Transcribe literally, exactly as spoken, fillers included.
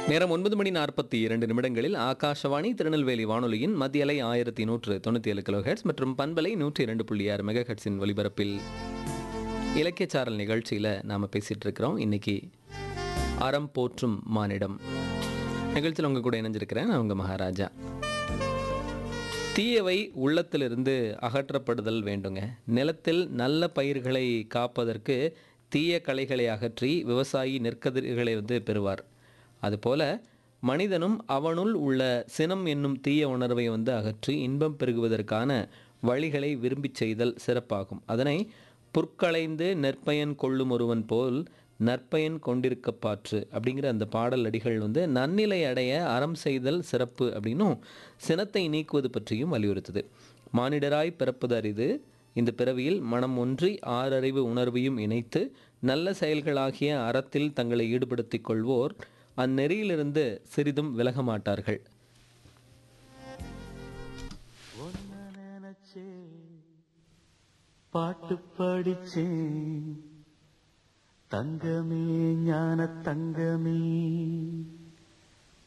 நேரம் ஒன்பது மணி நாற்பத்தி இரண்டு நிமிடங்களில் ஆகாஷவாணி திருநெல்வேலி வானொலியின் மத்தியலை ஆயிரத்தி நூற்று தொண்ணூற்றி ஏழு கிலோ ஹெட்ஸ் மற்றும் பண்பலை நூற்றி இரண்டு புள்ளி ஆறு மெகா ஹெட்ஸின் ஒலிபரப்பில் இலக்கியச்சாரல் நிகழ்ச்சியில் நாம் பேசிகிட்டு இருக்கிறோம். இன்னைக்கு அறம் போற்றும் மானிடம் நிகழ்ச்சியில் உங்கள் கூட இணைஞ்சிருக்கிறேன். நான் உங்கள் மகாராஜா. தீயவை உள்ளத்திலிருந்து அகற்றப்படுதல் வேண்டுங்க. நிலத்தில் நல்ல பயிர்களை காப்பதற்கு தீய களைகளை அகற்றி விவசாயி நெற்கதிர்களை வந்து பெறுவார். அதுபோல மனிதனும் அவனுள் உள்ள சினம் என்னும் தீய உணர்வை வந்து அகற்றி இன்பம் பெருகுவதற்கான வழிகளை விரும்பி செய்தல் சிறப்பாகும். அதனை புற்களைந்து நெற்பயன் கொள்ளும் ஒருவன் போல் நற்பயன் கொண்டிருக்க பாற்று அப்படிங்கிற அந்த பாடல் அடிகள் வந்து நன்னிலை அடைய அறம் செய்தல் சிறப்பு அப்படின்னும் சினத்தை நீக்குவது பற்றியும் வலியுறுத்துது. மானிடராய் பிறப்பது அரிது. இந்த பிறவியில் மனம் ஒன்றி ஆறறிவு உணர்வையும் இணைத்து நல்ல செயல்களாகிய அறத்தில் தங்களை ஈடுபடுத்திக் கொள்வோர் அந்நெறியிலிருந்து சிறிதும் விலக மாட்டார்கள். பாட்டு படிச்சேன் தங்கமே ஞான தங்கமே